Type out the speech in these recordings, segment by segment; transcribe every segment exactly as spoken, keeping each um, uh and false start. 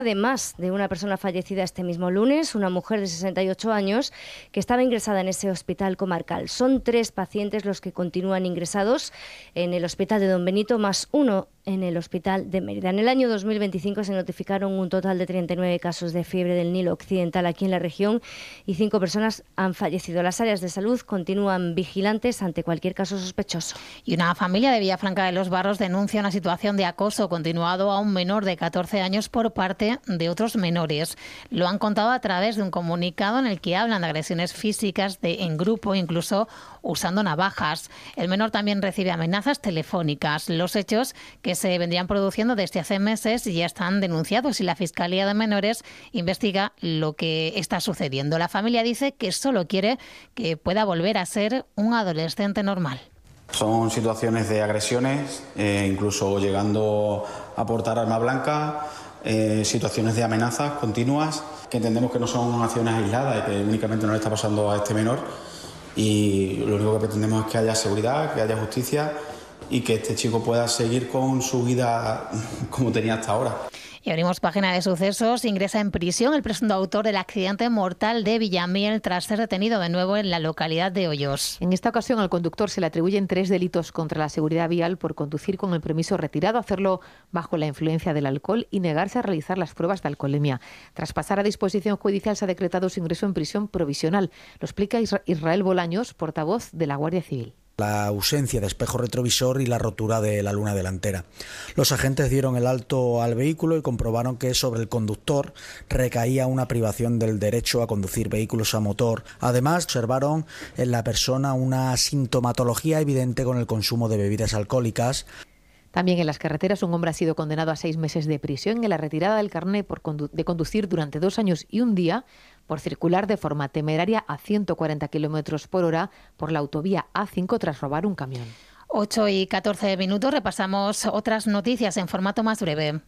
Además de una persona fallecida este mismo lunes, una mujer de sesenta y ocho años que estaba ingresada en ese hospital comarcal. Son tres pacientes los que continúan ingresados en el hospital de Don Benito, más uno en el hospital de Mérida. En el año dos mil veinticinco se notificaron un total de treinta y nueve casos de fiebre del Nilo Occidental aquí en la región y cinco personas han fallecido. Las áreas de salud continúan vigilantes ante cualquier caso sospechoso. Y una familia de Villafranca de los Barros denuncia una situación de acoso continuado a un menor de catorce años por parte de otros menores. Lo han contado a través de un comunicado en el que hablan de agresiones físicas de, en grupo, incluso usando navajas. El menor también recibe amenazas telefónicas. Los hechos que se vendrían produciendo desde hace meses ya están denunciados y la Fiscalía de Menores investiga lo que está sucediendo. La familia dice que solo quiere que pueda volver a ser un adolescente normal. Son situaciones de agresiones, eh, incluso llegando a portar arma blanca, eh, situaciones de amenazas continuas, que entendemos que no son acciones aisladas y que únicamente no le está pasando a este menor. Y lo único que pretendemos es que haya seguridad, que haya justicia y que este chico pueda seguir con su vida como tenía hasta ahora. Y abrimos página de sucesos. Ingresa en prisión el presunto autor del accidente mortal de Villamiel tras ser detenido de nuevo en la localidad de Hoyos. En esta ocasión al conductor se le atribuyen tres delitos contra la seguridad vial por conducir con el permiso retirado, hacerlo bajo la influencia del alcohol y negarse a realizar las pruebas de alcoholemia. Tras pasar a disposición judicial se ha decretado su ingreso en prisión provisional. Lo explica Israel Bolaños, portavoz de la Guardia Civil. La ausencia de espejo retrovisor y la rotura de la luna delantera. Los agentes dieron el alto al vehículo y comprobaron que sobre el conductor recaía una privación del derecho a conducir vehículos a motor. Además, observaron en la persona una sintomatología evidente con el consumo de bebidas alcohólicas. También en las carreteras un hombre ha sido condenado a seis meses de prisión en la retirada del carné por condu- de conducir durante dos años y un día por circular de forma temeraria a ciento cuarenta kilómetros por hora por la autovía A cinco tras robar un camión. ocho y catorce minutos, repasamos otras noticias en formato más breve.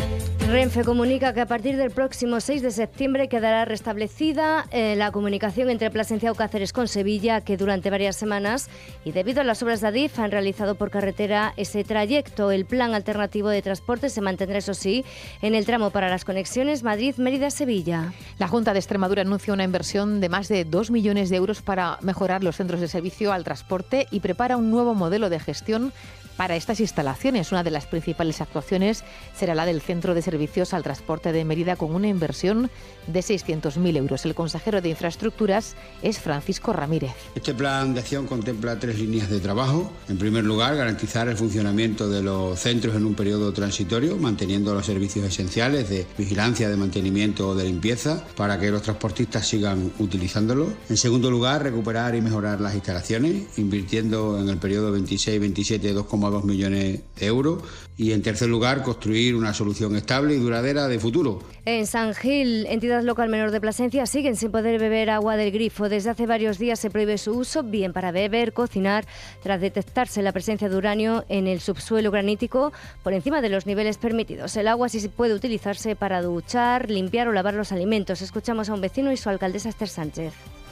Renfe comunica que a partir del próximo seis de septiembre quedará restablecida eh, la comunicación entre Plasencia o Cáceres con Sevilla, que durante varias semanas y debido a las obras de Adif han realizado por carretera ese trayecto. El plan alternativo de transporte se mantendrá, eso sí, en el tramo para las conexiones Madrid-Mérida-Sevilla. La Junta de Extremadura anuncia una inversión de más de dos millones de euros para mejorar los centros de servicio al transporte y prepara un nuevo modelo de gestión para estas instalaciones. Una de las principales actuaciones será la del Centro de Servicios al Transporte de Mérida, con una inversión de seiscientos mil euros. El consejero de Infraestructuras es Francisco Ramírez. Este plan de acción contempla tres líneas de trabajo. En primer lugar, garantizar el funcionamiento de los centros en un periodo transitorio, manteniendo los servicios esenciales de vigilancia, de mantenimiento o de limpieza, para que los transportistas sigan utilizándolo. En segundo lugar, recuperar y mejorar las instalaciones, invirtiendo en el periodo veintiséis veintisiete dos coma dos millones de euros. Y en tercer lugar, construir una solución estable y duradera de futuro. En San Gil, entidad local menor de Plasencia, siguen sin poder beber agua del grifo. Desde hace varios días se prohíbe su uso, bien para beber, cocinar, tras detectarse la presencia de uranio en el subsuelo granítico por encima de los niveles permitidos. El agua sí puede utilizarse para duchar, limpiar o lavar los alimentos. Escuchamos a un vecino y su alcaldesa Esther Sánchez.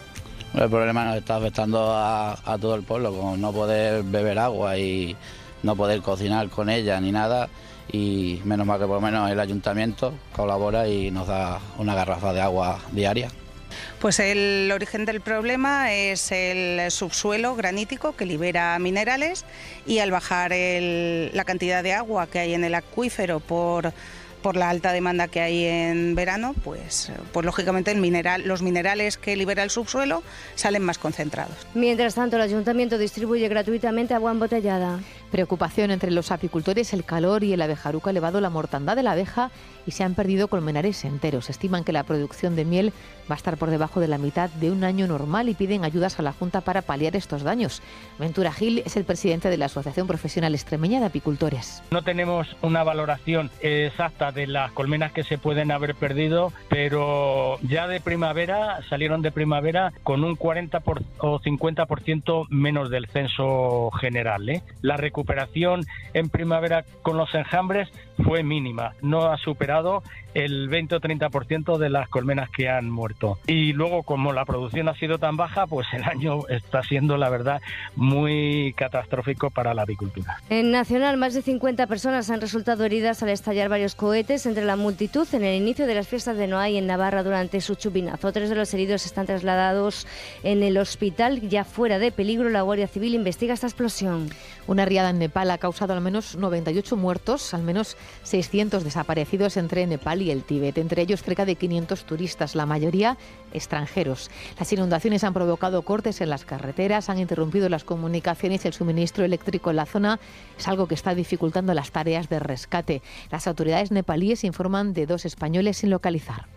El problema nos está afectando a, a todo el pueblo, con no poder beber agua y no poder cocinar con ella ni nada, y menos mal que por lo menos el ayuntamiento colabora y nos da una garrafa de agua diaria. Pues el origen del problema es el subsuelo granítico que libera minerales, y al bajar el, la cantidad de agua que hay en el acuífero por por la alta demanda que hay en verano, pues, pues lógicamente el mineral, los minerales que libera el subsuelo salen más concentrados. Mientras tanto, el ayuntamiento distribuye gratuitamente agua embotellada. Preocupación entre los apicultores, el calor y el abejaruco ha elevado la mortandad de la abeja y se han perdido colmenares enteros. Estiman que la producción de miel va a estar por debajo de la mitad de un año normal y piden ayudas a la Junta para paliar estos daños. Ventura Gil es el presidente de la Asociación Profesional Extremeña de Apicultores. No tenemos una valoración exacta de las colmenas que se pueden haber perdido, pero ya de primavera, salieron de primavera con un cuarenta por, o cincuenta por ciento menos del censo general, ¿eh? La recuperación en primavera con los enjambres fue mínima, no ha superado el veinte o treinta por ciento de las colmenas que han muerto. Y luego, como la producción ha sido tan baja, pues el año está siendo, la verdad, muy catastrófico para la avicultura. En Nacional, más de cincuenta personas han resultado heridas al estallar varios cohetes entre la multitud en el inicio de las fiestas de Noailles en Navarra durante su chupinazo. Tres de los heridos están trasladados en el hospital. Ya fuera de peligro, la Guardia Civil investiga esta explosión. Una riada en Nepal ha causado al menos noventa y ocho muertos, al menos seiscientos desaparecidos entre Nepal y el Tíbet, entre ellos cerca de quinientos turistas, la mayoría extranjeros. Las inundaciones han provocado cortes en las carreteras, han interrumpido las comunicaciones y el suministro eléctrico en la zona. Es algo que está dificultando las tareas de rescate. Las autoridades nepalíes informan de dos españoles sin localizar.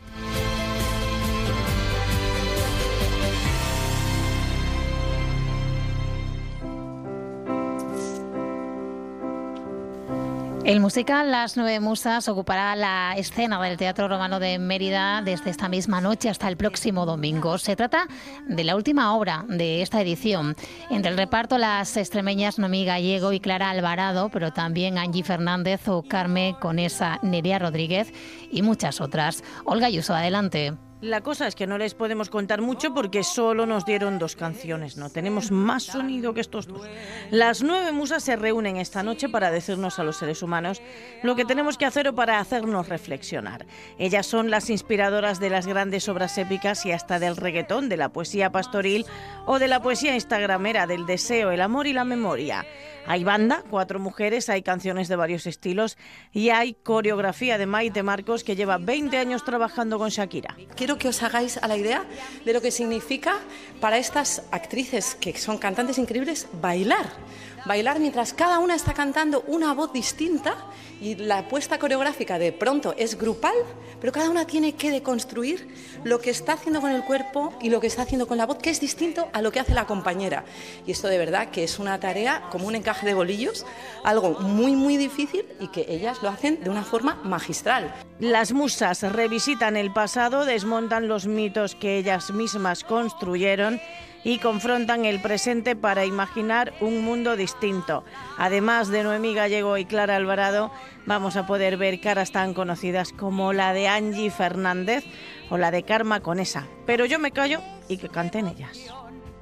El musical Las Nueve Musas ocupará la escena del Teatro Romano de Mérida desde esta misma noche hasta el próximo domingo. Se trata de la última obra de esta edición. Entre el reparto, las extremeñas Noemí Gallego y Clara Alvarado, pero también Angie Fernández o Carme Conesa, Nerea Rodríguez y muchas otras. Olga Ayuso, adelante. La cosa es que no les podemos contar mucho porque solo nos dieron dos canciones, no tenemos más sonido que estos dos. Las nueve musas se reúnen esta noche para decirnos a los seres humanos lo que tenemos que hacer o para hacernos reflexionar. Ellas son las inspiradoras de las grandes obras épicas y hasta del reggaetón, de la poesía pastoril o de la poesía instagramera, del deseo, el amor y la memoria. Hay banda, cuatro mujeres, hay canciones de varios estilos y hay coreografía de Maite Marcos, que lleva veinte años trabajando con Shakira. Quiero que os hagáis a la idea de lo que significa para estas actrices, que son cantantes increíbles, bailar. Bailar mientras cada una está cantando una voz distinta y la puesta coreográfica de pronto es grupal, pero cada una tiene que deconstruir lo que está haciendo con el cuerpo y lo que está haciendo con la voz, que es distinto a lo que hace la compañera. Y esto de verdad que es una tarea como un encaje de bolillos, algo muy muy difícil y que ellas lo hacen de una forma magistral. Las musas revisitan el pasado, desmontan los mitos que ellas mismas construyeron y confrontan el presente para imaginar un mundo distinto. Además de Noemí Gallego y Clara Alvarado, vamos a poder ver caras tan conocidas como la de Angie Fernández o la de Carme Conesa. Pero yo me callo y que canten ellas.